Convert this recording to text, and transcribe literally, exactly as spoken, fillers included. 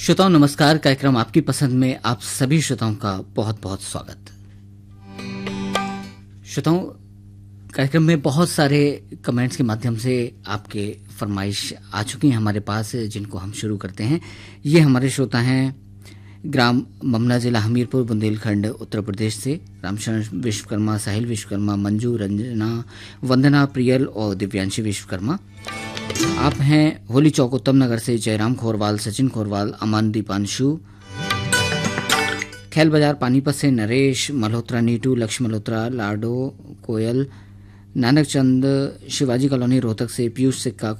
श्रोताओं नमस्कार। कार्यक्रम आपकी पसंद में आप सभी श्रोताओं का बहुत बहुत स्वागत। श्रोताओं, कार्यक्रम में बहुत सारे कमेंट्स के माध्यम से आपके फरमाइश आ चुकी हैं हमारे पास, जिनको हम शुरू करते हैं। ये हमारे श्रोता हैं ग्राम ममना, जिला हमीरपुर, बुंदेलखंड, उत्तर प्रदेश से रामचंद्र विश्वकर्मा, साहिल विश्वकर्मा, मंजू, रंजना, वंदना, प्रियल और दिव्यांशी विश्वकर्मा। आप हैं होली चौक उत्तम नगर से जयराम खोरवाल, सचिन खोरवाल, अमन, दीपांशु, खेल बाजार पानीपत से नरेश मल्होत्रा, नीटू, लक्ष्य मल्होत्रा, लाडो, कोयल, नानक चंद, शिवाजी कॉलोनी रोहतक से पीयूष सिक्का,